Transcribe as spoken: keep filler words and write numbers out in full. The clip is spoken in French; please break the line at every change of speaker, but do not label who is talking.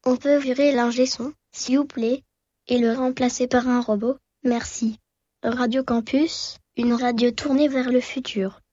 On peut virer l'ingé son, s'il vous plaît, et le remplacer par un robot? Merci. Radio Campus, une radio tournée vers le futur.